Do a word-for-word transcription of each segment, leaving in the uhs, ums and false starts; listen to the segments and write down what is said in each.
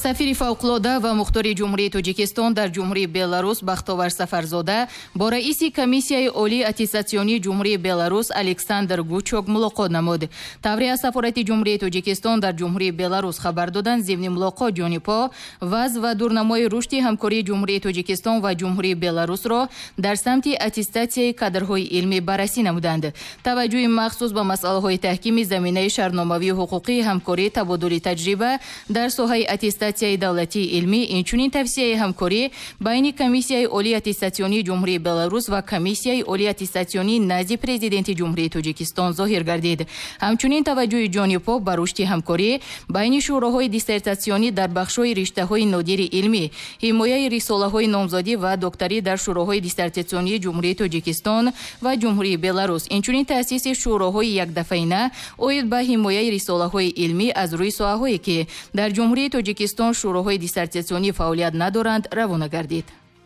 сафири фавқулода ва мухтори ҷумҳурии Тоҷикистон дар ҷумҳурии Беларус Бахтовар Сафарзода бо раиси комиссияи олии аттестатсионии ҷумҳурии Беларус Александр Гучок мулоқот намуд. Таври аз сафорати ҷумҳурии Тоҷикистон дар ҷумҳурии Беларус хабар доданд, зимни мулоқот ҷонибҳо вазъ ва дурнамои рушди ҳамкории ҷумҳурии Тоҷикистон ва ҷумҳурии Беларусро дар самти аттестатсияи кадрҳои илмӣ баррасӣ намуданд. Таваҷҷӯҳи махсус ба масъалаҳои таҳкими заминаи шаҳрномавию ҳуқуқии ҳамкорӣ, табодули таҷриба дар соҳаи аттестатсияи давлатии илмӣ, инчунин тавсияи ҳамкорӣ байни комиссияи олии аттестатсионии ҷумҳурии Беларус ва комиссияи олии аттестатсионии назди президенти ҷумҳурии Тоҷикистон зоҳир гардид. Ҳамчунин таваҷҷӯҳи ҷонибҳо ба рушди ҳамкорӣ байни шӯроҳои диссертатсионӣ дар бахшҳои риштаҳои нодири илмӣ, ҳимояи рисолаҳои номзодӣ ва докторӣ дар шӯроҳои диссертатсионии ҷумҳурии Тоҷикистон ва ҷумҳурии Беларус, инчунин таъсиси шӯроҳои якдафаина оид ба ҳимояи рисолаҳои илмӣ аз рӯи соҳаҳое ки дар ҷумҳурии Тоҷикистон шӯроҳои диссертатсионӣ фаъолият надоранд равона гардид.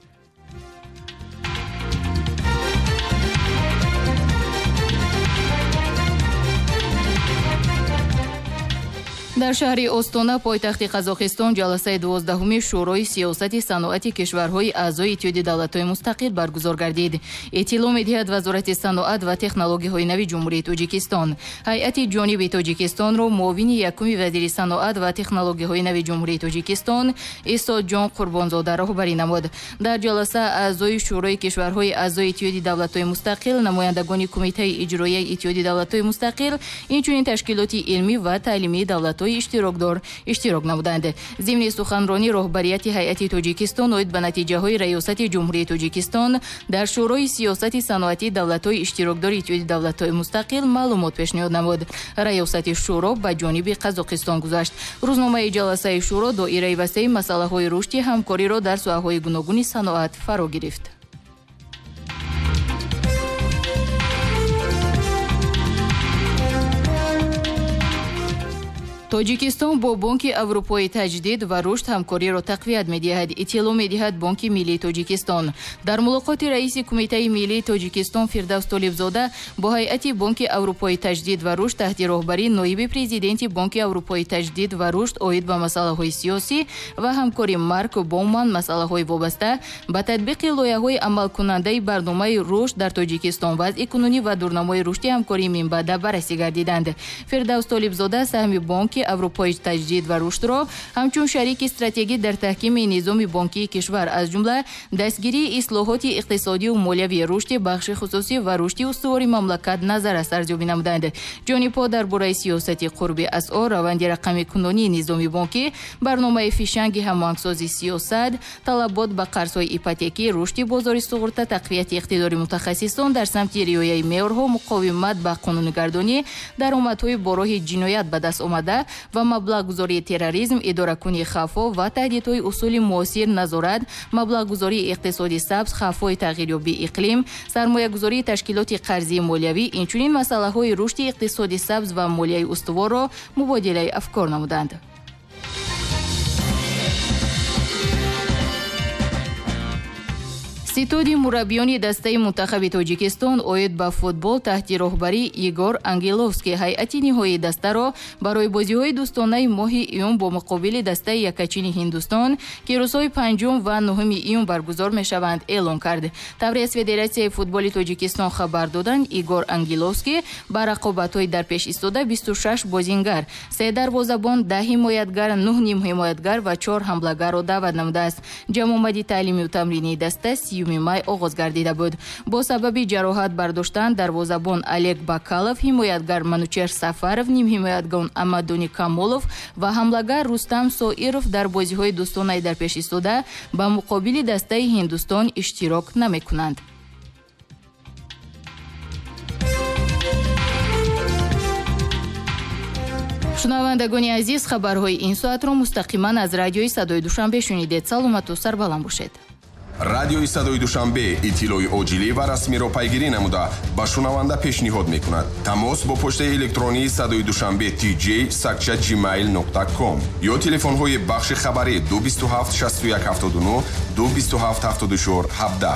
дар шаҳри Остона, пойтахти Қазоқистон, ҷаласаи дувоздаҳуми шӯрои сиёсати саноати кишварҳои аъзои иттиҳоди давлатҳои мустақил баргузор гардид. Иттилоъ медиҳад Вазорати саноат ва технологияҳои нави ҷумҳурии Тоҷикистон. ҳайати ҷониби Тоҷикистонро муовини якуми вазири саноат ва технологияҳои нави ҷумҳурии Тоҷикистон Исоҷон Қурбонзода роҳбарӣ намуд. дар ҷаласа аъзои шӯрои кишварҳои аъзои иттиҳоди давлатҳои мустақил, намояндагони кумитаи иҷроияи иттиҳоди давлатҳои мустақил, инчунин ташкилоти илмӣ ва таълимии давлатҳои иштирокдор иштирок намуданд. Зимни суханронӣ роҳбарияти ҳайати Тоҷикистон оид ба натиҷаҳои раёсати ҷумҳурии Тоҷикистон дар шӯрои сиёсати саноати давлатҳои иштирокдори иттиҳоди давлатҳои мустақил маълумот пешниҳод намуд. Раёсати шӯро ба ҷониби Қазоқистон гузашт. Рӯзномаи ҷаласаи шӯро доираи васеъи масъалаҳои рушди ҳамкориро дар соҳаҳои гуногуни саноат фаро гирифт. Тоҷикистон бо Бонки Аврупои таҷдид ва рушд ҳамкориро тақвият медиҳад. Иттилоъ медиҳад Бонки Миллии Тоҷикистон. Дар мулоқоти раиси Кумитаи Миллии Тоҷикистон Фирдавс Толибзода бо ҳайати Бонки Аврупои таҷдид ва рушд таҳти роҳбарии ноиби президенти Бонки Аврупои таҷдид ва рушд оид ба масъалаҳои сиёсӣ ва ҳамкори Марк Боуман масъалаҳои вобаста ба татбиқи лоиҳаҳои амалкунандаи барномаи рушд дар Тоҷикистон, вазъи кунунӣ ва дурнамои рушди ҳамкории минбаъда баррасӣ гардиданд. Фирдавс Толибзода саҳми Бонки Аврупои таҷдид ва рушдро ҳамчун шарики стратегӣ дар таҳкими низоми бонкии кишвар, аз ҷумла дастгирии ислоҳоти иқтисодию молиявӣ, рушди бахши хусусӣ ва рушди устувори мамлакат назаррас арзёбӣ намуданд. ҷонибҳо дар бораи сиёсати қурби асъор, раванди рақамикунонии низоми бонкӣ, барномаи фишанги ҳамоҳангсози сиёсат, талабот ба қарзҳои ипотекӣ, рушди бозори суғурта, тақвияти иқтидори мутахассисон дар самти риояи меъёрҳо, муқовимат ба қонунгардонӣ, даромадҳои бо роҳи ҷиноят ба даст омада ва маблағгузории терроризм, идоракунии хавфҳо ва таҳдидҳои усули муосир назорат, маблағгузории иқтисоди сабз, хавфҳои тағйирёбии иқлим, сармоягузории ташкилоти қарзии молиявӣ, инчунин масъалаҳои рушди иқтисоди сабз ва молияи устуворро мубодилаи афкор намуданд. ситоди мураббиёни дастаи мунтахаби Тоҷикистон оид ба футбол таҳти роҳбарии Игор Ангеловский ҳайати ниҳоии дастаро барои бозиҳои дӯстонаи моҳи июн бо муқобили дастаи якачини Ҳиндустон ки рӯзҳои панҷум ва нӯҳуми июн баргузор мешаванд эълон кард. Таври аз Федератсияи футболи Тоҷикистон хабар доданд, Игор Ангеловский ба рақобатҳои дар пеш истода бисту шаш бозингар, се дарвозабон, даҳ ҳимоятгар, нӯҳ нимҳимоятгар ва чор ҳамлагарро даъват намудааст. ҷамъомади таълимию тамринии даста сиюми май оғоз гардида буд. Бо сабаби ҷароҳат бардоштан дарвозабон Олег Бакалов, ҳимоятгар Манучер Сафаров, нимҳимоятгон Амадони Камолов ва ҳамлагар Рустам Соиров дар бозиҳои дӯстонаи дар пеш истода ба муқобили дастаи Ҳиндустон иштирок намекунанд. шунавандагони азиз, хабарҳои ин соатро мустақиман аз радиои Садои Душанбе шунидед. Саломату сарбаланд бошед. радиои Садои Душанбе иттилои оҷилӣ ва расмиро пайгирӣ намуда ба шунаванда пешниҳод мекунад. Тамос бо почтаи электронии Садои Душанбе ти ҷей сакча ҷимейл нуқта ком ё телефонҳои бахши хабарӣ ду бисту ҳафт шасту як ҳафтоду нӯ ду бисту ҳафт ҳафтоду чор ҳабдаҳ.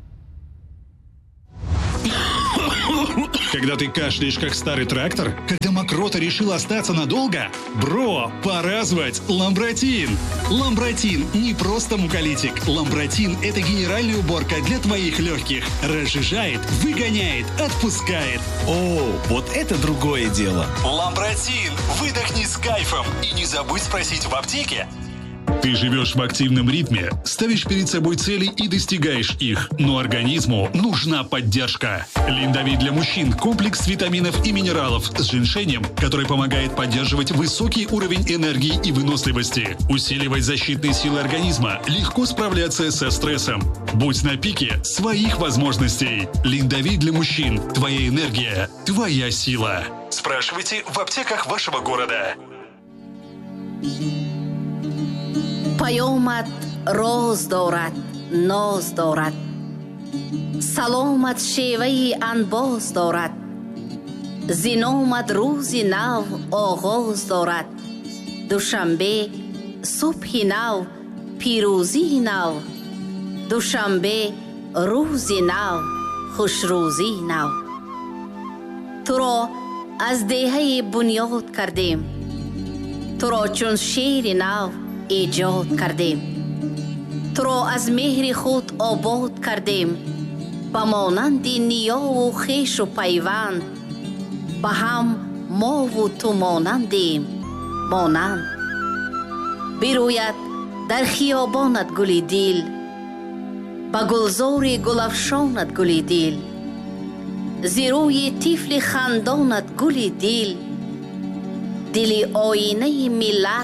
Когда ты кашляешь, как старый трактор, когда мокрота решил остаться надолго? Бро, пора звать Ламбротин. Ламбротин не просто муколитик. Ламбротин – это генеральная уборка для твоих легких. Разжижает, выгоняет, отпускает. О, вот это другое дело. Ламбротин. Выдохни с кайфом. И не забудь спросить в аптеке. Ты живешь в активном ритме, ставишь перед собой цели и достигаешь их, но организму нужна поддержка. Линдавит для мужчин – комплекс витаминов и минералов с женьшенем, который помогает поддерживать высокий уровень энергии и выносливости, усиливать защитные силы организма, легко справляться со стрессом. Будь на пике своих возможностей. Линдавит для мужчин – твоя энергия, твоя сила. Спрашивайте в аптеках вашего города. پیامت راز دارد ناز دارد سلامت شیوه انباز دارد زینامت روزی نو آغاز دارد دوشنبه صبح نو پیروزی نو دوشنبه روزی نو خوشروزی نو تو را از دهه بنیاد کردیم تو را چون شیر نو ایجاد کردیم تو را از مهر خود آباد کردیم با مانند نیا و خویش و پیوند با هم ما و تو مانندیم مانند بروید در خیابانت گلی دیل با گلزار گلفشانت گلی دیل زیروی طفل خندانت گلی دیل دلی آینه ملت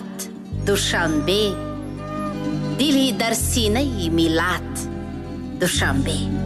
دوشنبه دلی در سینه ملت دوشنبه